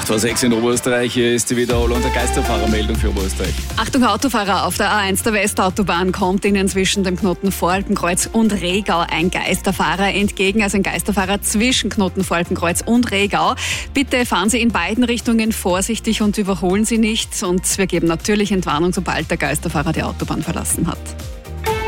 8:06 in Oberösterreich. Hier ist wieder Holland, der Geisterfahrermeldung für Oberösterreich. Achtung Autofahrer, auf der A1 der Westautobahn kommt Ihnen zwischen dem Knoten Voralpenkreuz und Regau ein Geisterfahrer entgegen, also ein Geisterfahrer zwischen Knoten Voralpenkreuz und Regau. Bitte fahren Sie in beiden Richtungen vorsichtig und überholen Sie nicht. Und wir geben natürlich Entwarnung, sobald der Geisterfahrer die Autobahn verlassen hat.